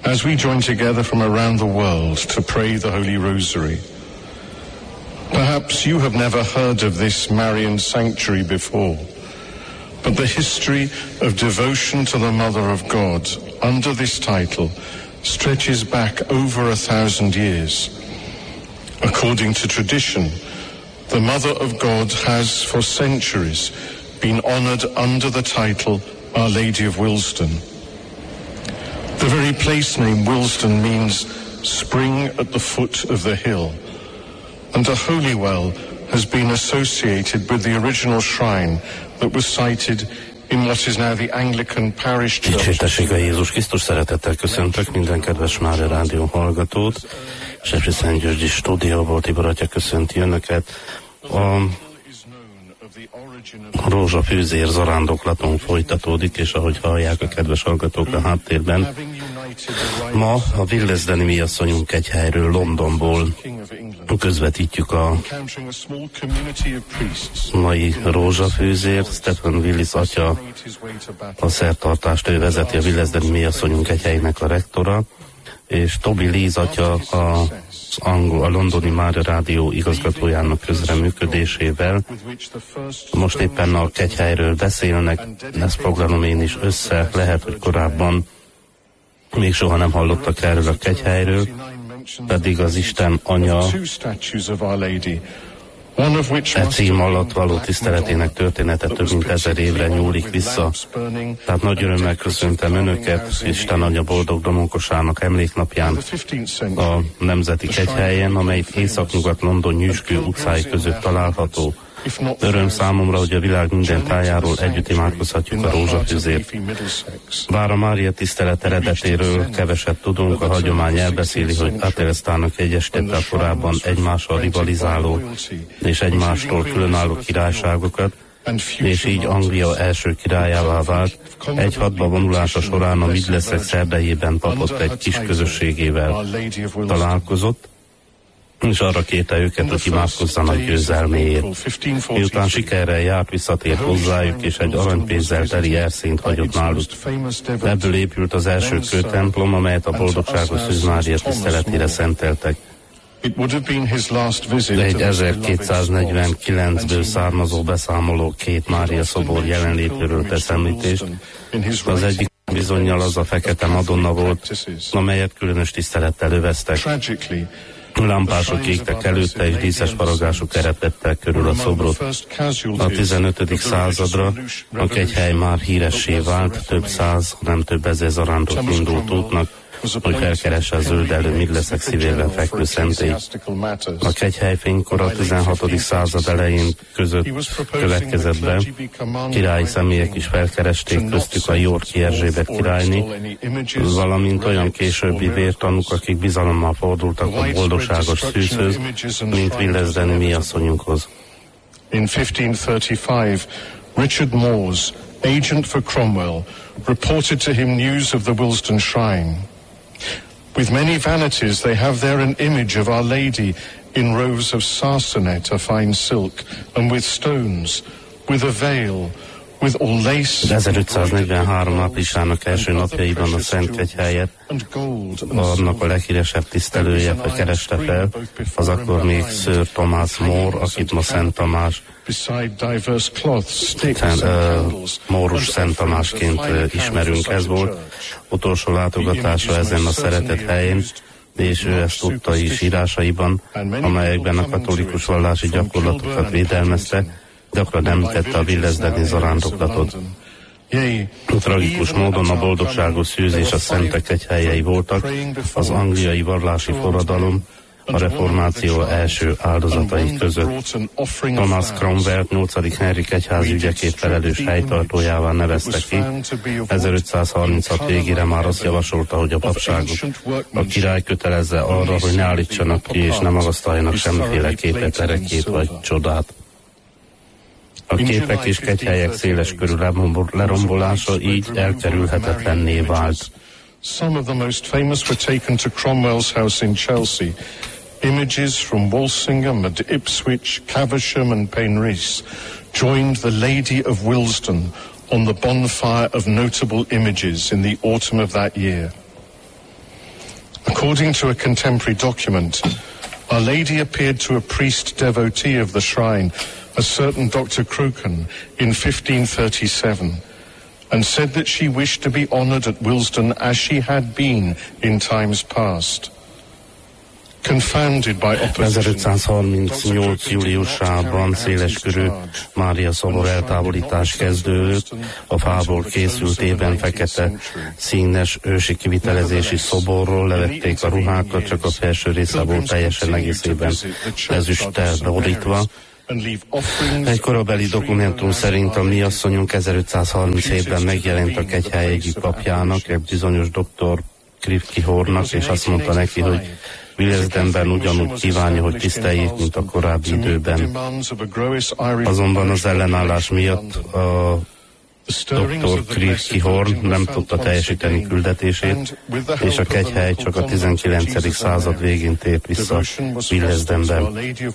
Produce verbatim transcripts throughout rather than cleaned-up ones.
as we join together from around the world to pray the Holy Rosary. Perhaps you have never heard of this Marian sanctuary before, but the history of devotion to the Mother of God under this title stretches back over a thousand years. According to tradition, the Mother of God has for centuries been honoured under the title Our Lady of Willesden. The very place name Willesden means spring at the foot of the hill, and the holy well has been associated with the original shrine that was sited in what is now the Anglican parish church. Dicsértessék a Jézus Krisztus, szeretettel köszöntök minden kedves Mária Rádió hallgatót. Sepsi Szent Györgyi stúdióból Tibor atya köszönti önöket. A rózsafűzér zarándoklatunk folytatódik, és ahogy hallják a kedves hallgatók a háttérben, ma a Willesdeni Mi Asszonyunk Kegyhelyről, Londonból közvetítjük a mai rózsafűzér. Stephen Willis atya a szertartást, ő vezeti, a Willesdeni Mi Asszonyunk Kegyhelynek a rektora, és Toby Lees atya a Angol, a Londoni Mária Rádió igazgatójának közreműködésével. Most éppen a Kegyhelyről beszélnek, ezt foglalom én is össze, lehet, hogy korábban még soha nem hallottak erről a Kegyhelyről, pedig az Isten Anya e cím alatt való tiszteletének története több mint ezer évre nyúlik vissza. Tehát nagy örömmel köszöntem önöket Isten Anya boldog domonkosának emléknapján a Nemzeti Kegyhelyen, amelyik északnyugat London Nyüskő utcái között található. Öröm számomra, hogy a világ minden tájáról együtt imádkozhatjuk a rózsafűzért. Bár a Mária tisztelet eredetéről keveset tudunk, a hagyomány elbeszéli, hogy Atelesztának egyesítette a korábban egymással rivalizáló és egymástól különálló királyságokat, és így Anglia első királyává vált. Egy hadba vonulása során a Middlesex szerdejében papot egy kis közösségével találkozott, és arra kérte őket, hogy imádkozzanak győzelméért. Miután sikerrel járt, visszatért hozzájuk, és egy aranypénzzel teli erszényt hagyott náluk. Ebből épült az első kőtemplom, amelyet a boldogságos Szűz Mária tiszteletére szenteltek. De egy ezerkétszáznegyvenkilencből származó beszámoló két Mária szobor jelenlétéről tesz említést. Az egyik bizonnyal az a fekete Madonna volt, amelyet különös tisztelettel öveztek. Lámpások égtek előtte, és díszes faragások keretettek körül a szobrot. A tizenötödik századra a Kegyhely már híressé vált, több száz, nem több ezer zarándok indult útnak, hogy felkeresse a zöldelő Middlesex szívében fekvő szentélyt. A Kegyhely fénykor a tizenhatodik század elején között következett be. Királyi személyek is felkeresték, köztük a Yorki Erzsébet királyné, valamint olyan későbbi vértanúk, akik bizalommal fordultak a boldogságos szűzhöz, mint Willesdeni Mi Asszonyunkhoz. In fifteen thirty-five, Richard Moores, agent for Cromwell, reported to him news of the Willesden shrine. With many vanities, they have there an image of Our Lady in rows of sarsenet, a fine silk, and with stones, with a veil, with all lace. ezerötszáznegyvenhárom áprilisának első napjaiban a Szent Kegyhelyet annak a leghíresebb tisztelője kereste fel, az akkor még Sir Thomas More, akit ma Szent Tamás, Szent, uh, Mórus Szent Tamásként uh, ismerünk. Ez volt utolsó látogatása ezen a szeretett helyén, és ő ezt tudta is írásaiban, amelyekben a katolikus vallási gyakorlatokat védelmezte, gyakran említette a Willesdeni zarándoklatot. Tragikus módon a boldogságos szűz és a szentek kegyhelyei voltak az angliai vallási forradalom, a reformáció első áldozatai között. Thomas Cromwell-t nyolcadik Henrik egyházi ügyekért felelős helytartójává nevezte ki. ezerötszázharminchat végére már azt javasolta, hogy a papságok a király kötelezze arra, hogy ne állítsanak ki és ne magasztaljanak semmiféle képet, erekét vagy csodát. A képek és kegyhelyek széles körű lerombolása így elkerülhetetlenné vált. Some of the most famous were taken to Cromwell's house in Chelsea. Images from Walsingham and Ipswich, Caversham and Penrhys joined the Lady of Willesden on the bonfire of notable images in the autumn of that year. According to a contemporary document, Our Lady appeared to a priest devotee of the shrine, a certain Doctor Crooken, in fifteen thirty-seven, and said that she wished to be honoured at Willesden as she had been in times past. ezerötszázharmincnyolc. júliusában széleskörű Mária szobor eltávolítás kezdődött. A fából készült ében fekete színes ősi kivitelezési szoborról levették a ruhákat, csak a felső része volt teljesen egészében ezüsttel borítva. Egy korabeli dokumentum szerint a mi asszonyunk ezerötszázharminchétben megjelent a Kegyhely egyik papjának, egy bizonyos doktor Krivki-Hornak, és azt mondta neki, hogy Willesdenben ugyanúgy kívánja, hogy tiszteljék, mint a korábbi időben. Azonban az ellenállás miatt a doktor Krivki-Horn nem tudta teljesíteni küldetését, és a Kegyhely csak a tizenkilencedik század végén tért vissza Willesdenben.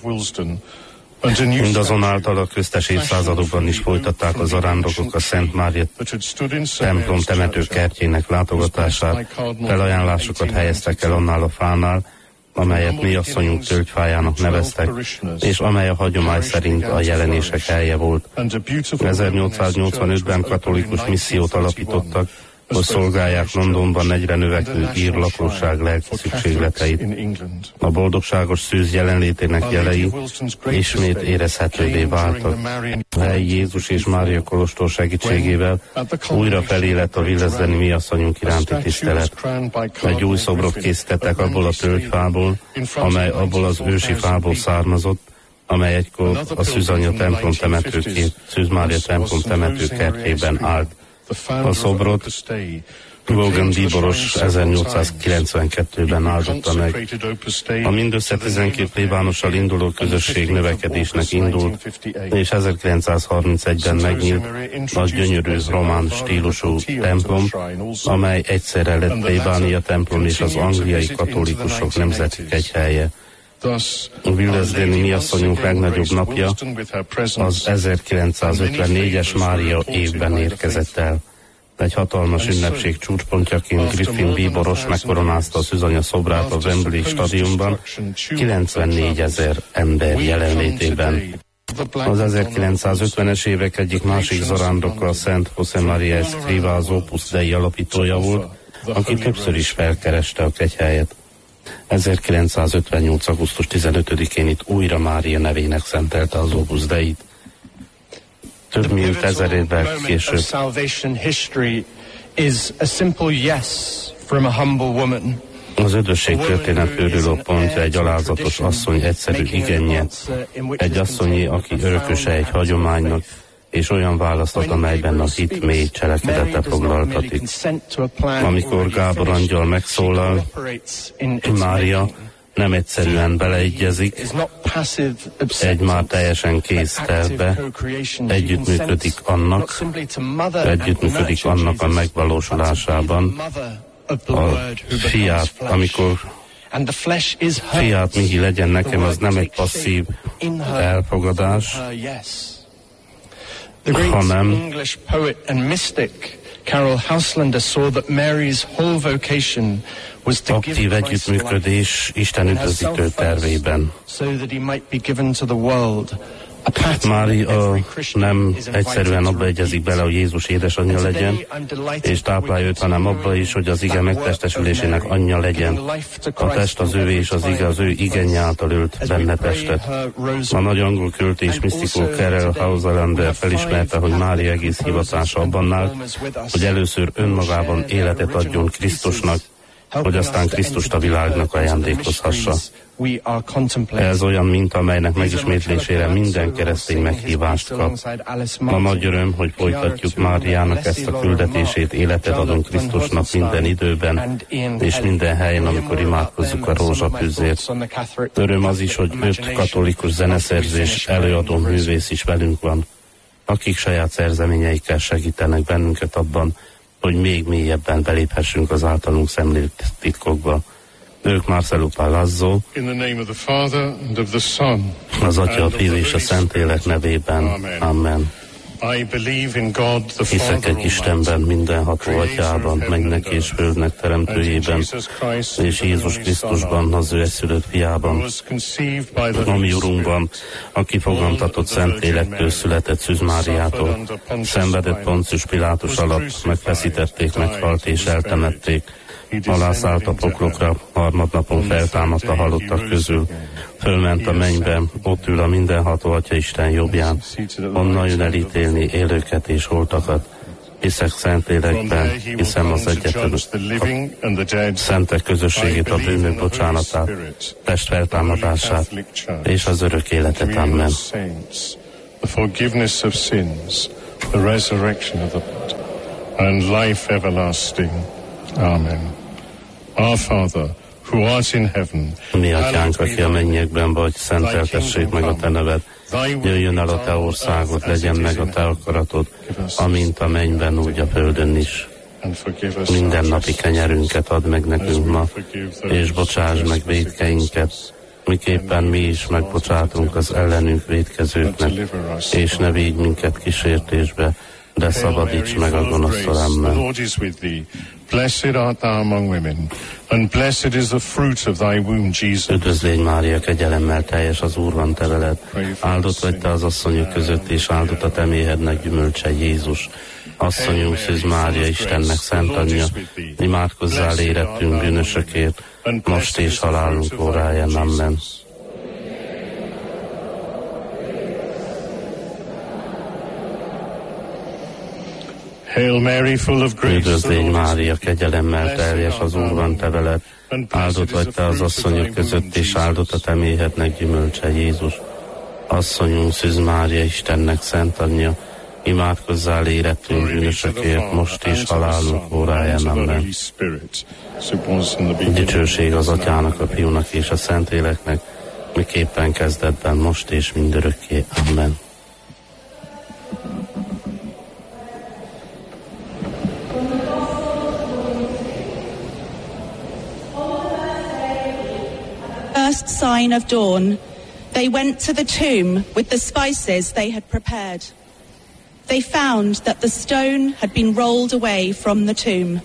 Mindazonáltal a köztes évszázadokban is folytatták az arándokok a Szent Mária templom temető kertjének látogatását, felajánlásokat helyeztek el annál a fánál, amelyet mi asszonyunk tölgyfájának neveztek, és amely a hagyomány szerint a jelenések helye volt. ezernyolcszáznyolcvanötben katolikus missziót alapítottak, hogy szolgálják Londonban egyre növekvő ír lakosság lelki szükségleteit. A boldogságos szűz jelenlétének jelei ismét érezhetővé váltak. Helyi Jézus és Mária kolostor segítségével újra felé lett a willesdeni mi asszonyunk iránti tisztelet. Egy új szobrot készítettek abból a tölgyfából, amely abból az ősi fából származott, amely egykor a Szűzanya templom temetőkét, Szűz Mária templom temetőkertjében állt. A szobrot Logan bíboros ezernyolcszázkilencvenkettőben áldotta meg. A mindössze tizenkét plébánossal induló közösség növekedésnek indult, és ezerkilencszázharmincegyben megnyílt a gyönyörű román stílusú templom, amely egyszerre lett plébánia templom és az angliai katolikusok nemzeti kegyhelye. A willesdeni mi asszonyunk legnagyobb napja az ezerkilencszázötvennégyes Mária évben érkezett el. Egy hatalmas ünnepség csúcspontjaként Griffin bíboros megkoronázta a Szűzanya szobrát a Wembley stadionban kilencvennégyezer ember jelenlétében. Az ezerkilencszázötvenes évek egyik másik zarándoka a Szent José María Escrivá az Opus Dei alapítója volt, aki többször is felkereste a kegyhelyet. ezerkilencszázötvennyolc. augusztus tizenötödikén itt újra Mária nevének szentelte az Opus Deit. Több mint ezer évvel később. Az üdvösség történet fődülő pontja egy alázatos asszony egyszerű igenje, egy asszonyi, aki örököse egy hagyománynak, és olyan választat, amelyben a hit mély cselekedete foglaltatik. Amikor Gábor angyal megszólal, Mária nem egyszerűen beleegyezik, egy már teljesen kész tervbe, együttműködik annak, együttműködik annak a megvalósulásában, a fiát, amikor fiát mihi legyen nekem, az nem egy passzív elfogadás, hanem Carol Houselander saw that Mary's whole vocation was to aktív együttműködés Isten üdvözítő tervében. So that he might be given to the world. Mária nem egyszerűen abba egyezik bele, hogy Jézus édesanyja legyen, és táplálja őt, hanem abba is, hogy az ige megtestesülésének anyja legyen. A test az ővé, és az ige az ő igenje által ölt benne testet. A nagy angol költő és misztikó Carol Houselander felismerte, hogy Mária egész hivatása abban áll, hogy először önmagában életet adjon Krisztusnak, hogy aztán Krisztust a világnak ajándékozhassa. Ez olyan minta, amelynek megismétlésére minden keresztény meghívást kap. Ma nagy öröm, hogy folytatjuk Máriának ezt a küldetését, életet adunk Krisztusnak minden időben, és minden helyen, amikor imádkozzuk a rózsatűzért. Öröm az is, hogy öt katolikus zeneszerzés előadó művész is velünk van, akik saját szerzeményeikkel segítenek bennünket abban, hogy még mélyebben beléphessünk az általunk szemlélt titkokba. Ők Marcelo Palazzo, az Atya, a Fiú és a Szentlélek nevében. Amen. Hiszek egy Istenben, mindenható Atyában, mennek és földnek teremtőjében, és Jézus Krisztusban, az ő egyszülött fiában, a mi Urunkban, aki fogantatott Szentlélektől született Szűz Máriától, szenvedett Poncius Pilátus alatt, megfeszítették, meghalt és eltemették, alászállt a poklokra, harmadnapon feltámadt a halottak közül, fölment a mennybe, ott ül a mindenható Atya Isten jobbján, onnan jön elítélni élőket és holtakat. Hiszek Szentlélekben, hiszem az egyetem, a szentek közösségét, a bűnök bocsánatát, test feltámadását és az örök életet. Amen. The forgiveness of sins, the resurrection of the dead, and life everlasting. Amen. Our Father, who art in heaven, mi atyánk, aki a mennyekben vagy, szenteltessék meg a te neved. Jöjjön el a te országod, legyen meg a te akaratod, amint a mennyben, úgy a földön is. Minden napi kenyerünket add meg nekünk ma, és bocsásd meg vétkeinket, miképpen mi is megbocsátunk az ellenünk vétkezőknek, és ne vigy minket kísértésbe, de szabadíts meg a gonosztól. Amen. Blessed art thou among women, and blessed is the fruit of thy womb, Jesus. Üdvözlégy Mária, kegyelemmel teljes, az Úr van te veled. Áldott vagy te az asszonyok között, és áldott a te méhednek gyümölcse, Jézus. Asszonyunk Szűz Mária, Istennek szent anyja, imádkozzál érettünk bűnösökért, most és halálunk óráján. Amen. Üdvözlégy Mária, kegyelemmel teljes, az Úr van te veled. Áldott vagy te az asszonyok között, és áldott a te méhednek gyümölcse, Jézus. Asszonyunk Szűz Mária, Istennek szent anyja, imádkozzál érettünk bűnösökért, most és halálunk óráján. Amen. Dicsőség az Atyának, a Fiúnak és a Szentléleknek, miképpen kezdetben, most és mindörökké. Amen. First sign of dawn, they went to the tomb with the spices they had prepared. They found that the stone had been rolled away from the tomb.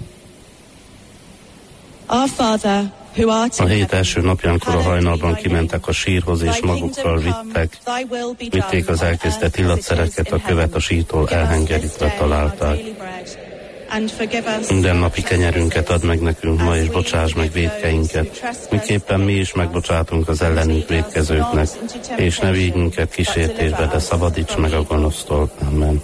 Our Father, who art in heaven, a hét első napjánkor a hajnalban kimentek a sírhoz, és magukkal vittek, vitték az elkészített illatszereket, a követ a sírtól elhengerítve találták. Minden napi kenyerünket add meg nekünk ma, és bocsáss meg vétkeinket, miképpen mi is megbocsátunk az ellenünk vétkezőknek, és ne vigy minket kísértésbe, de szabadíts meg a gonosztól. Amen.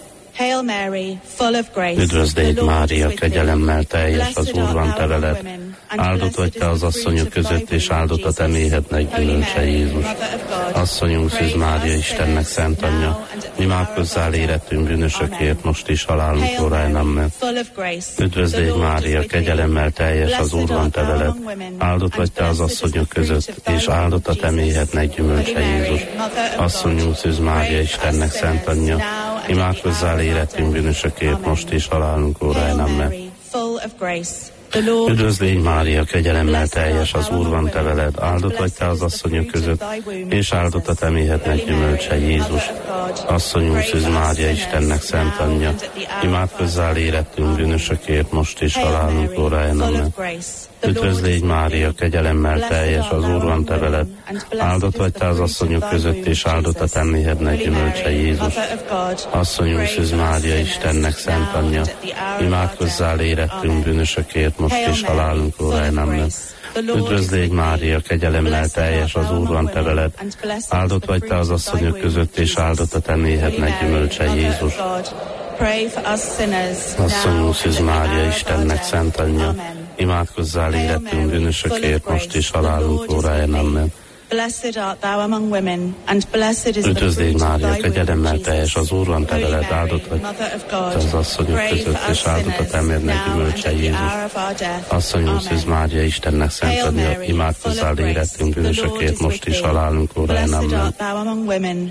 Üdvözlégy Mária, kegyelemmel teljes, az Úr van te veled. Áldott vagy te az asszonyok között, és áldott a te méhednek gyümölcse, Jézus. Asszonyunk Szűz Mária, Istennek szent anyja, imádkozzál érettünk bűnösökért, most is halálunk óráján. Amen. Üdvözlégy Mária, kegyelemmel teljes, az Úr van te veled. Áldott vagy te az asszonyok között, és áldott a te méhednek gyümölcse, Jézus. Asszonyunk Szűz Mária, Istennek szent anyja, imádkozzál érettünk bűnösökért, most is halálunk óráján. Amen. Üdvözlégy Mária, kegyelemmel teljes, az Úr van te veled. Áldott vagy te az asszonyok között, és áldott a te méhednek gyümölcse, Jézus. Asszonyunk Szűz Mária, Istennek szent anyja, imádkozzál érettünk bűnösökért, most is halálunk óráján. Amen. Üdvözlégy Mária, kegyelemmel teljes, az Úr van te veled. Áldott vagy te az asszonyok között, és áldott a te méhednek gyümölcse, Jézus. Asszonyunk Szűz Mária, Istennek szent anyja, imádkozzál érettünk bűnösökért, most is halálunk óráján. Amen. Üdvözlégy Mária, kegyelemmel teljes, az Úr van te veled. Áldott vagy te az asszonyok között, és áldott a te méhednek gyümölcse, Jézus. Asszonyunk Szűz Mária, Istennek szent anyja, imádkozzál érettünk bűnösökért, most is halálunk óráján. Amen. Üdvözlégy Mária, kegyelemmel teljes, az Úr van te veled. Áldott vagy te az asszonyok között, és áldott a te méhednek gyümölcse, Jézus. Asszonyunk Szűz Mária, Istennek szent anyja, imádkozzál érettünk bűnösökért, most is halálunk óráján. Amen.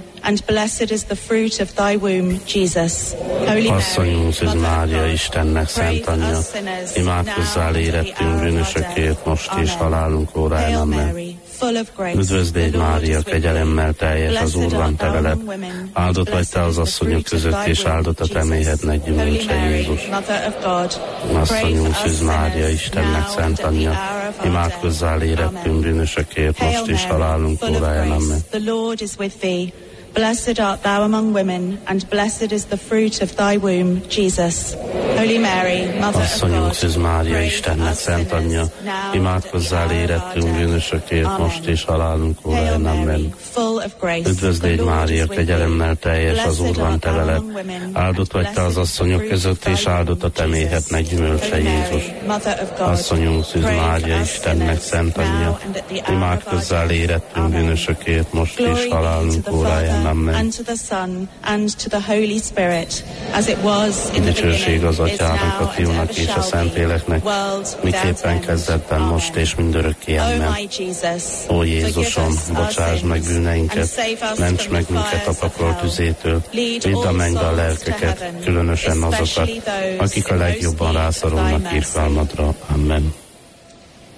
Asszonyunk Szűz Mária, Istennek szent anyja, imádkozzál érettünk bűnösökért, most is halálunk óráján. Amen. Üdvözd légy, Mária, kegyelemmel teljes, az Úr van te veled. Áldott vagy te az asszonyok között, és áldott a te méhednek gyümölcse, Jézus. Asszonyunk, Szűz Mária, Istennek szent anyja, imádkozzál érettünk bűnösökért, most is halálunk óráján. Amen. Blessed art thou among women, and blessed is the fruit of thy womb, Jesus. Holy Mary, Mother of God, Szűz Mária, Istennek szent anyja, imádkozzál érettünk bűnösökért, most és halálunk óráján. Amen. Üdvözd légy, Mária, kegyelemmel teljes, az Úr van te veled. Áldott vagy te az asszonyok között, és áldott a te méhednek gyümölcse, Jézus. Asszonyunk, Szűz Mária, Istennek szent anyja, imádkozzál érettünk bűnösökért, most és halálunk óráján. Amen. And to the Son, and to the Holy Spirit, as it was in the beginning, az Atyának, a Fiúnak és a Szentléleknek, miképpen kezdetben, most és mindörökké. Amen. Ó Jézusom, bocsáss meg bűneinket, ments meg minket a pakol tüzétől, vidd a mennybe a lelkeket, különösen azokat, akik a legjobban rászorulnak irgalmadra. Amen.